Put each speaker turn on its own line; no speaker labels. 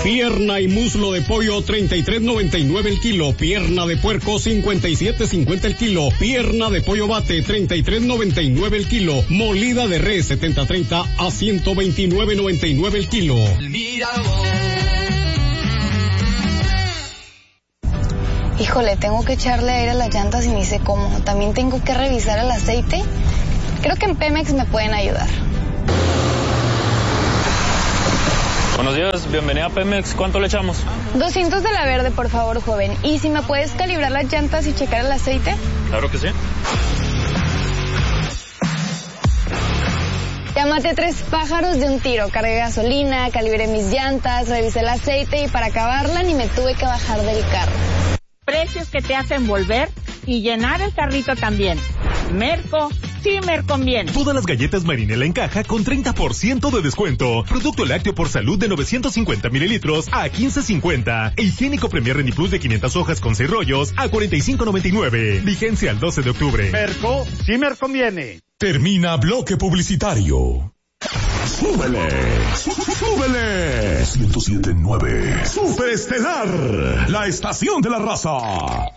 Pierna y muslo de pollo 33.99 el kilo. Pierna de puerco 57.50 el kilo. Pierna de pollo bate 33.99 el kilo. Molida de res 70.30 a 129.99 el kilo.
Híjole, tengo que echarle aire a las llantas y ni sé cómo. También tengo que revisar el aceite. Creo que en Pemex me pueden ayudar.
Buenos días, bienvenida a Pemex. ¿Cuánto le echamos?
200 de la verde, por favor, joven. ¿Y si me puedes calibrar las llantas y checar el aceite?
Claro que sí.
Ya maté 3 pájaros de un tiro. Cargué gasolina, calibré mis llantas, revisé el aceite y para acabarla ni me tuve que bajar del carro.
Precios que te hacen volver y llenar el carrito también. Merco, sí me conviene.
Todas las galletas Marinela en caja con 30% de descuento. Producto lácteo por salud de 950 mililitros a 15.50. E higiénico Premier Reniplus de 500 hojas con 6 rollos a 45.99. Vigencia al 12 de octubre.
Merco, sí me conviene.
Termina bloque publicitario. ¡Súbele! ¡Súbele! 107.9 Superestelar, la estación de la raza.